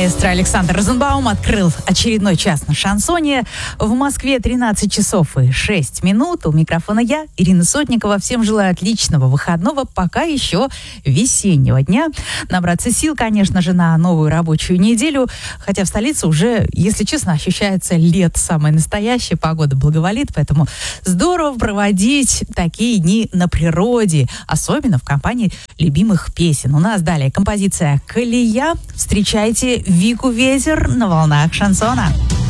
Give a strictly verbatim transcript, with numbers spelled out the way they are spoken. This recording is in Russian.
Маэстро Александр Розенбаум открыл очередной час на шансоне. В Москве тринадцать часов и шесть минут. У микрофона я, Ирина Сотникова. Всем желаю отличного выходного, пока еще весеннего дня. Набраться сил, конечно же, на новую рабочую неделю. Хотя в столице уже, если честно, ощущается лето самое настоящее. Погода благоволит, поэтому здорово проводить такие дни на природе. Особенно в компании любимых песен. У нас далее композиция «Колея». Встречайте Вику Ветер на волнах шансона.